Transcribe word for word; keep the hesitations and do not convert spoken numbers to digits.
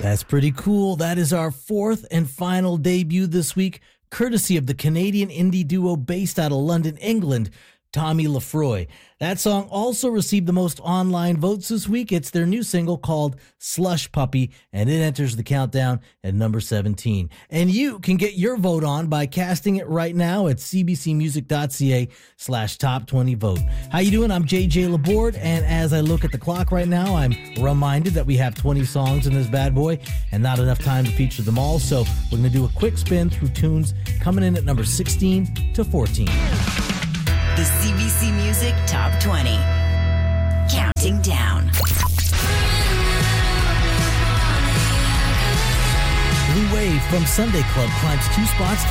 That's pretty cool. That is our fourth and final debut this week, courtesy of the Canadian indie duo based out of London, England, Tommy Lefroy. That song also received the most online votes this week. It's their new single called Slush Puppy, and it enters the countdown at number seventeen. And you can get your vote on by casting it right now at cbcmusic.ca slash top 20 vote. How you doing? I'm J J Laborde, and as I look at the clock right now, I'm reminded that we have twenty songs in this bad boy and not enough time to feature them all, so we're going to do a quick spin through tunes coming in at number sixteen to fourteen. The C B C Music Top twenty. Counting down. Blue Wave from Sunday Club climbs two spots